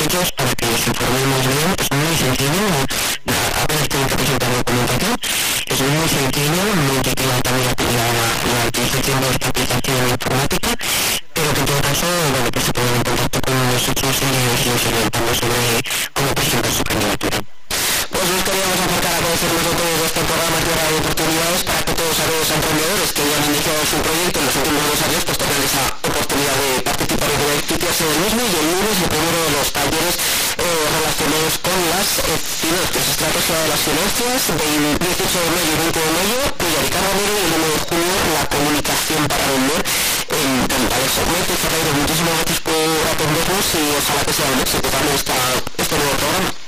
sitios para que os informemos bien. Es muy sencillo, apenas tienen que presentar documentación. Es muy sencillo, muy intuitiva también la utilización de esta aplicación informática, pero que en todo caso, bueno, pues se ponen en contacto con nosotros y os orientamos sobre cómo presentar su candidatura. Pues nos queríamos acercar a conocer nosotros de este programa de radio oportunidades para que todos aquellos emprendedores que ya han iniciado su proyecto en los últimos 2 años pues tengan esa oportunidad de participar y beneficiarse del mismo. Y el lunes el primero de los talleres relacionados con las finanzas, estrategia de las finanzas, del 18 de mayo y 20 de mayo, Puya de Carbonero, y el 1 de junio la comunicación para vender en Cantalejo. Ferreiro, muchísimas gracias por atendernos y ojalá que sea un éxito también este nuevo programa.